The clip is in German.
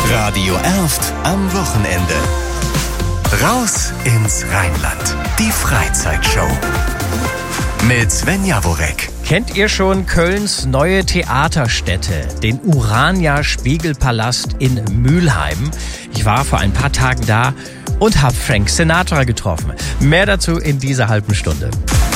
Radio Erft am Wochenende. Raus ins Rheinland. Die Freizeitshow. Mit Sven Jaworek. Kennt ihr schon Kölns neue Theaterstätte, den Urania Spiegelpalast in Mülheim? Ich war vor ein paar Tagen da und habe Frank Sinatra getroffen. Mehr dazu in dieser halben Stunde.